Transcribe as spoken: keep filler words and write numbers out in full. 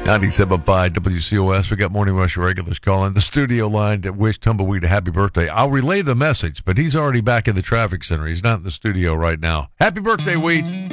ninety-seven point five W C O S. We got Morning Rush regulars calling the studio line to wish Tumbleweed a happy birthday. I'll relay the message, but he's already back in the traffic center. He's not in the studio right now. Happy birthday, Weed.